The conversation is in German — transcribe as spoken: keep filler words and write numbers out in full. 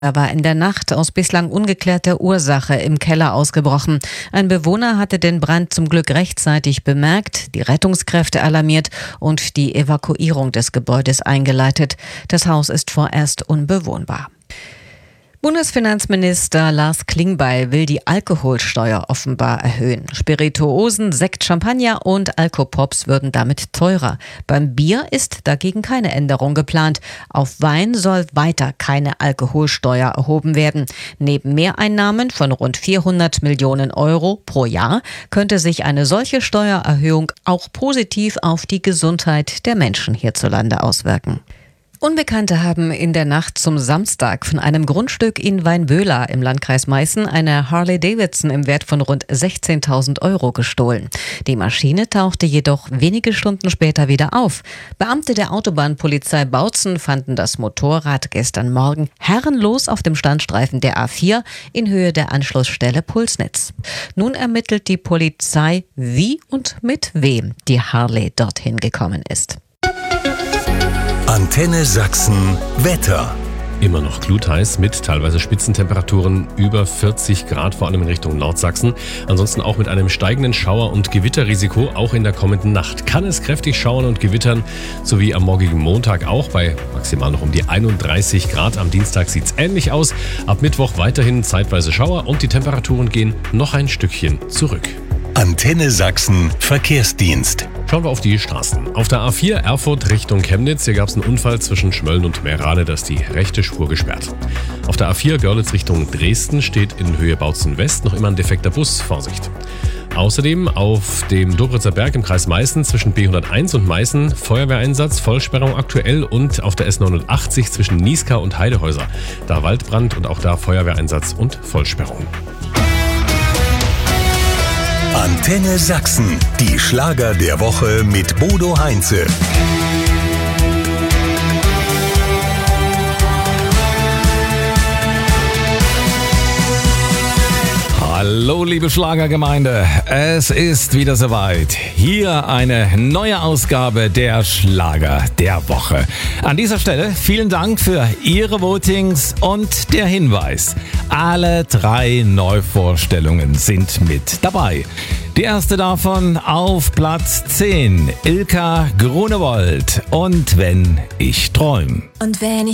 Er war in der Nacht aus bislang ungeklärter Ursache im Keller ausgebrochen. Ein Bewohner hatte den Brand zum Glück rechtzeitig bemerkt, die Rettungskräfte alarmiert und die Evakuierung des Gebäudes eingeleitet. Das Haus ist vorerst unbewohnbar. Bundesfinanzminister Lars Klingbeil will die Alkoholsteuer offenbar erhöhen. Spirituosen, Sekt, Champagner und Alkopops würden damit teurer. Beim Bier ist dagegen keine Änderung geplant. Auf Wein soll weiter keine Alkoholsteuer erhoben werden. Neben Mehreinnahmen von rund vierhundert Millionen Euro pro Jahr könnte sich eine solche Steuererhöhung auch positiv auf die Gesundheit der Menschen hierzulande auswirken. Unbekannte haben in der Nacht zum Samstag von einem Grundstück in Weinböhler im Landkreis Meißen eine Harley-Davidson im Wert von rund sechzehntausend Euro gestohlen. Die Maschine tauchte jedoch wenige Stunden später wieder auf. Beamte der Autobahnpolizei Bautzen fanden das Motorrad gestern Morgen herrenlos auf dem Standstreifen der A vier in Höhe der Anschlussstelle Pulsnitz. Nun ermittelt die Polizei, wie und mit wem die Harley dorthin gekommen ist. Antenne Sachsen Wetter. Immer noch glutheiß mit teilweise Spitzentemperaturen über vierzig Grad, vor allem in Richtung Nordsachsen. Ansonsten auch mit einem steigenden Schauer- und Gewitterrisiko, auch in der kommenden Nacht. Kann es kräftig schauern und gewittern, sowie am morgigen Montag auch bei maximal noch um die einunddreißig Grad. Am Dienstag sieht es ähnlich aus. Ab Mittwoch weiterhin zeitweise Schauer und die Temperaturen gehen noch ein Stückchen zurück. Antenne Sachsen Verkehrsdienst. Schauen wir auf die Straßen. Auf der A vier Erfurt Richtung Chemnitz, hier gab es einen Unfall zwischen Schmölln und Meerane, da ist die rechte Spur gesperrt. Auf der A vier Görlitz Richtung Dresden steht in Höhe Bautzen West noch immer ein defekter Bus, Vorsicht. Außerdem auf dem Dobritzer Berg im Kreis Meißen zwischen B hunderteins und Meißen Feuerwehreinsatz, Vollsperrung aktuell, und auf der S neunundachtzig zwischen Nieská und Heidehäuser, da Waldbrand und auch da Feuerwehreinsatz und Vollsperrung. Antenne Sachsen, die Schlager der Woche mit Bodo Heinze. Hallo liebe Schlagergemeinde, es ist wieder soweit. Hier eine neue Ausgabe der Schlager der Woche. An dieser Stelle vielen Dank für Ihre Votings und der Hinweis: alle drei Neuvorstellungen sind mit dabei. Die erste davon auf Platz zehn, Ilka Grunewold und Wenn ich träum. Und wenn ich